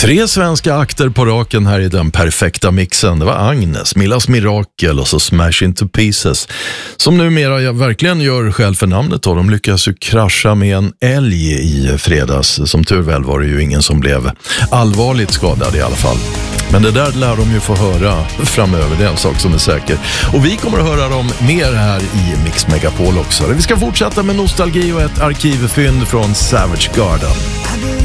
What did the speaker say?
3 svenska akter på raken här i den perfekta mixen. Det var Agnes, Millas Mirakel och så Smash Into Pieces. Som numera verkligen gör själv för namnet. Och de lyckas ju krascha med en älg i fredags. Som tur väl var det ju ingen som blev allvarligt skadad i alla fall. Men det där lär de ju få höra framöver, det är en sak som är säker. Och vi kommer att höra dem mer här i Mix Megapol också. Vi ska fortsätta med nostalgi och ett arkivfynd från Savage Garden.